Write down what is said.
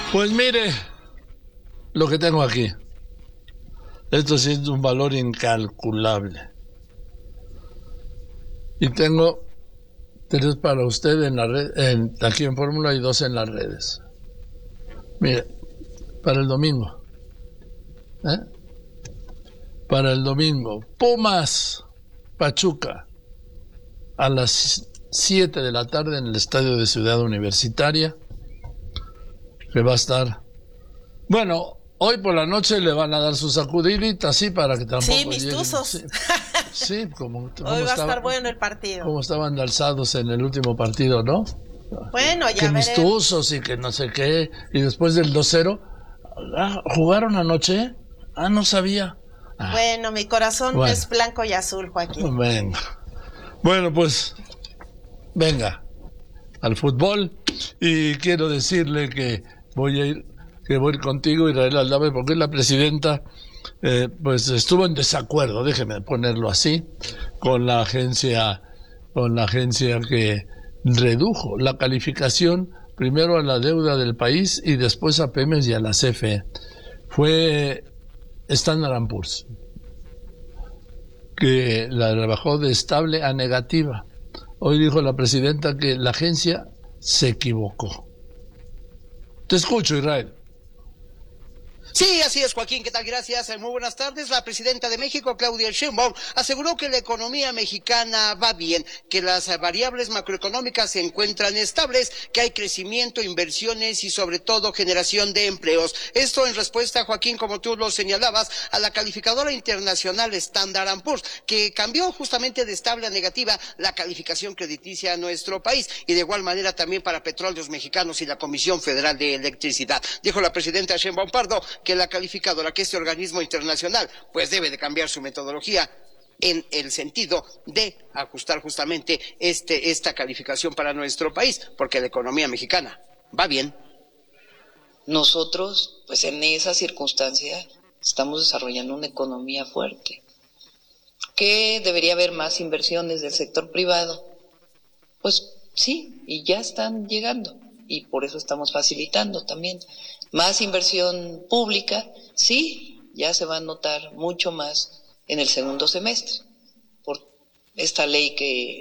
Pues mire lo que tengo aquí. Esto sí es de un valor incalculable. Y tengo 3 para usted en la red, aquí en Fórmula y 2 en las redes. Mire, para el domingo. Para el domingo. Pumas, Pachuca, a las 7 de la tarde en el estadio de Ciudad Universitaria, que va a estar... Bueno, hoy por la noche le van a dar su sacudidita, así para que tampoco Sí, mis lleguen. tuzos. Sí, como Hoy va a estar bueno el partido. Como estaban alzados en el último partido, ¿no? Bueno, ya que mis tuzos y que no sé qué. Y después del 2-0, ¿jugaron anoche? No sabía. Bueno, mi corazón es blanco y azul, Joaquín. Venga. Bueno, pues, venga, al fútbol. Y quiero decirle que voy a ir contigo, Israel Aldave, porque la presidenta pues estuvo en desacuerdo, déjeme ponerlo así, con la agencia que redujo la calificación primero a la deuda del país y después a Pemex y a la CFE. Fue Standard & Poor's, que la rebajó de estable a negativa. Hoy dijo la presidenta que la agencia se equivocó. Te escucho, Israel. Sí, así es, Joaquín. ¿Qué tal? Gracias. Muy buenas tardes. La presidenta de México, Claudia Sheinbaum, aseguró que la economía mexicana va bien, que las variables macroeconómicas se encuentran estables, que hay crecimiento, inversiones y sobre todo generación de empleos. Esto en respuesta, Joaquín, como tú lo señalabas, a la calificadora internacional Standard & Poor's, que cambió justamente de estable a negativa la calificación crediticia a nuestro país, y de igual manera también para Petróleos Mexicanos y la Comisión Federal de Electricidad. Dijo la presidenta Sheinbaum Pardo que la calificadora, que este organismo internacional, pues debe de cambiar su metodología en el sentido de ajustar justamente esta calificación para nuestro país, porque la economía mexicana va bien. Nosotros, pues en esa circunstancia, estamos desarrollando una economía fuerte. ¿Que debería haber más inversiones del sector privado? Pues sí, y ya están llegando, y por eso estamos facilitando también. Más inversión pública, sí, ya se va a notar mucho más en el segundo semestre, por esta ley que